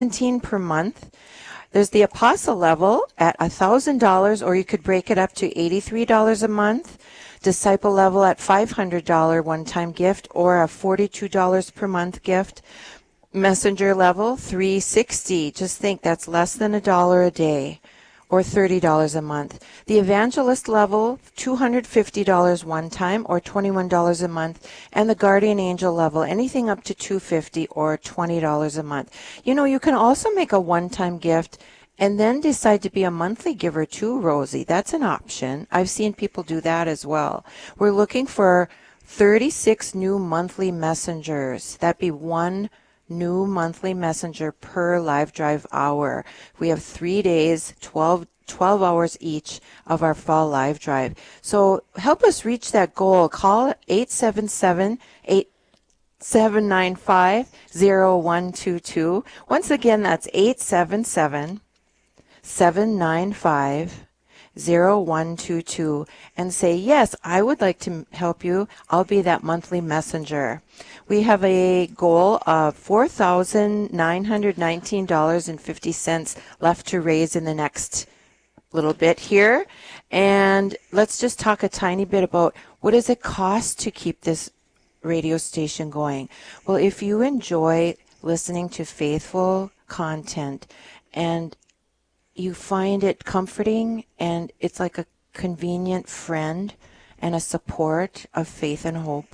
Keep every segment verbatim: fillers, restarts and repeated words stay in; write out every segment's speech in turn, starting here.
seventeen per month. There's the Apostle level at one thousand dollars, or you could break it up to eighty-three dollars a month. Disciple level at five hundred dollars one-time gift or a forty-two dollars per month gift. Messenger level three hundred sixty dollars. Just think that's less than a dollar a day or thirty dollars a month. The Evangelist level two hundred fifty dollars one time or twenty-one dollars a month, and the Guardian Angel level anything up to two hundred fifty dollars or twenty dollars a month. You know, you can also make a one-time gift and then decide to be a monthly giver too, Rosie. That's an option. I've seen people do that as well. We're looking for thirty-six new monthly messengers. That'd be one new monthly messenger per live drive hour. We have three days, twelve, twelve hours each of our fall live drive. So help us reach that goal. Call eight seven seven, eight seven nine five, zero one two two. Once again, that's eight seven seven, seven nine five, zero one two two, and say, yes, I would like to help you. I'll be that monthly messenger. We have a goal of four thousand nine hundred nineteen dollars and fifty cents left to raise in the next little bit here. And let's just talk a tiny bit about what does it cost to keep this radio station going. Well, if you enjoy listening to faithful content and you find it comforting and it's like a convenient friend and a support of faith and hope,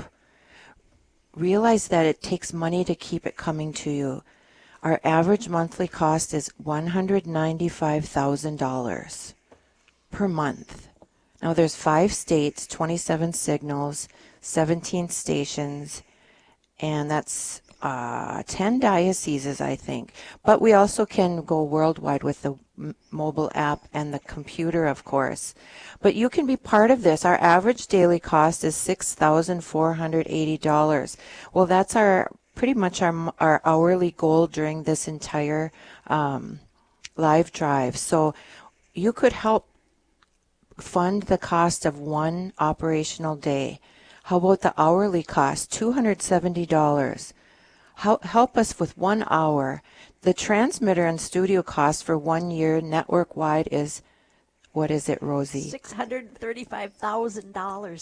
realize that it takes money to keep it coming to you. Our average monthly cost is one hundred ninety-five thousand dollars per month. Now there's five states, twenty-seven signals, seventeen stations, and that's uh, ten dioceses, I think. But we also can go worldwide with the m- mobile app and the computer, of course. But you can be part of this. Our average daily cost is six thousand four hundred eighty dollars. Well, that's our pretty much our our hourly goal during this entire um, live drive. So you could help fund the cost of one operational day. How about the hourly cost? two hundred seventy dollars. Help, help us with one hour. The transmitter and studio cost for one year network-wide is, what is it, Rosie? six hundred thirty-five thousand dollars.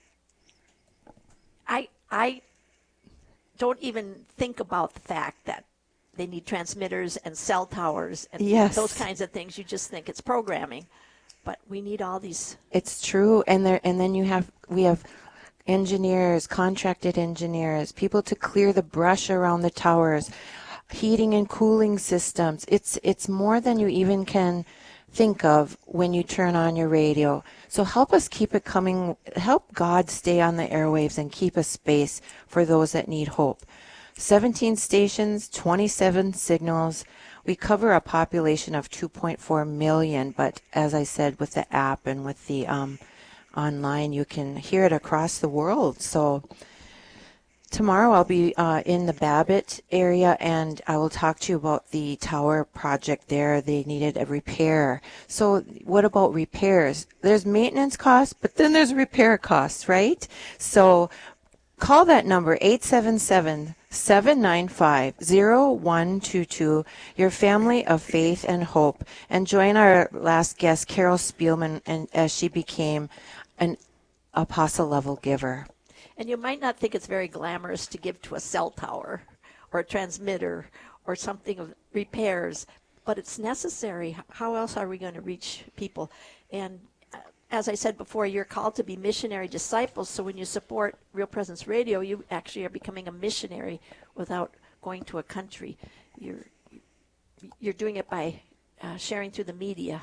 I I don't even think about the fact that they need transmitters and cell towers and yes. those kinds of things. You just think it's programming. But we need all these. It's true. And there, and then you have, we have engineers, contracted engineers, people to clear the brush around the towers, heating and cooling systems. It's it's more than you even can think of when you turn on your radio. So help us keep it coming. Help God stay on the airwaves and keep a space for those that need hope. seventeen stations, twenty-seven signals. We cover a population of two point four million, but as I said, with the app and with the um, online, you can hear it across the world. So tomorrow I'll be uh, in the Babbitt area, and I will talk to you about the tower project there. They needed a repair. So what about repairs? There's maintenance costs, but then there's repair costs, right? So call that number, eight seven seven, seven nine five, zero one two two, your family of faith and hope, and join our last guest, Carol Spielman, and as she became an apostle-level giver. And you might not think it's very glamorous to give to a cell tower or a transmitter or something of repairs, but it's necessary. How else are we going to reach people? And as I said before, you're called to be missionary disciples, so when you support Real Presence Radio, you actually are becoming a missionary without going to a country. You're, you're doing it by uh, sharing through the media.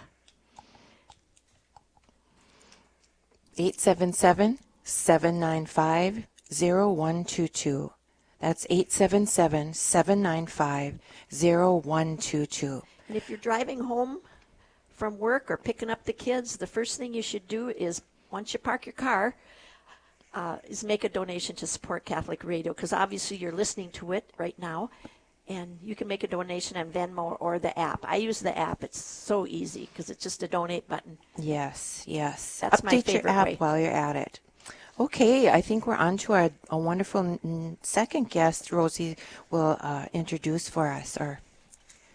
eight seven seven, seven nine five, zero one two two. That's eight seven seven, seven nine five, zero one two two. And if you're driving home from work or picking up the kids, the first thing you should do is, once you park your car, uh, is make a donation to support Catholic Radio, because obviously you're listening to it right now, and you can make a donation on Venmo or the app. I use the app. It's so easy because it's just a donate button. Yes, yes. That's Update my favorite your app way. while you're at it. Okay, I think we're on to our a wonderful n- second guest Rosie will uh, introduce for us, or